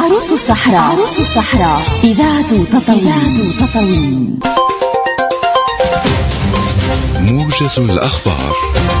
عروس الصحراء إذاعة تطاوين. موجز الأخبار.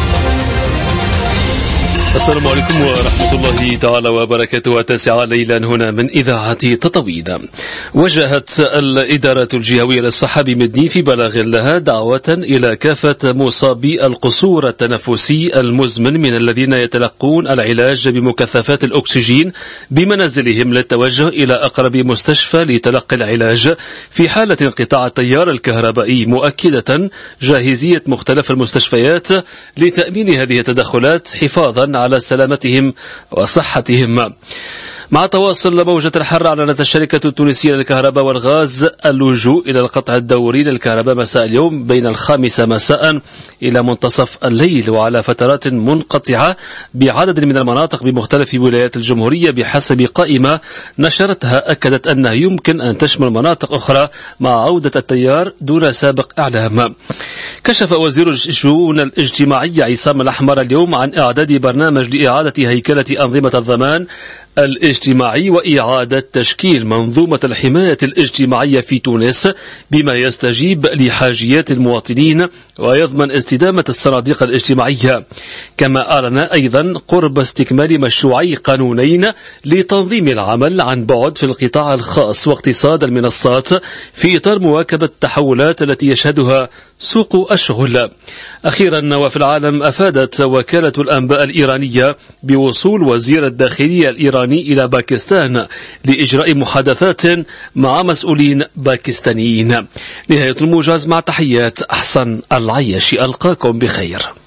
السلام عليكم ورحمة الله تعالى وبركاته. 9 ليلا هنا من إذاعة تطاوين. وجهت الإدارة الجهوية للصحة بمدني في بلاغ لها دعوة إلى كافة مصابي القصور التنفسي المزمن من الذين يتلقون العلاج بمكثفات الأكسجين بمنازلهم للتوجه إلى أقرب مستشفى لتلقي العلاج في حالة انقطاع التيار الكهربائي، مؤكدة جاهزية مختلف المستشفيات لتأمين هذه التدخلات حفاظا على سلامتهم وصحتهم. مع تواصل موجة الحر، أعلنت الشركة التونسية للكهرباء والغاز اللجوء إلى القطع الدوري للكهرباء مساء اليوم بين 5 مساء إلى منتصف الليل، وعلى فترات منقطعة بعدد من المناطق بمختلف ولايات الجمهورية بحسب قائمة نشرتها أكدت أنها يمكن أن تشمل مناطق أخرى مع عودة التيار دون سابق إعلام. كشف وزير الشؤون الاجتماعية عصام الأحمر اليوم عن إعداد برنامج لإعادة هيكلة أنظمة الضمان الاجتماعي وإعادة تشكيل منظومة الحماية الاجتماعية في تونس بما يستجيب لحاجيات المواطنين ويضمن استدامة الصناديق الاجتماعية. كما أعلن أيضا قرب استكمال مشروعي قانونين لتنظيم العمل عن بعد في القطاع الخاص واقتصاد المنصات في إطار مواكبة التحولات التي يشهدها سوق الشغل. أخيرا وفي العالم، أفادت وكالة الأنباء الإيرانية بوصول وزير الداخلية الإيراني إلى باكستان لإجراء محادثات مع مسؤولين باكستانيين. نهاية الموجز، مع تحيات أحسن العياشي، ألقاكم بخير.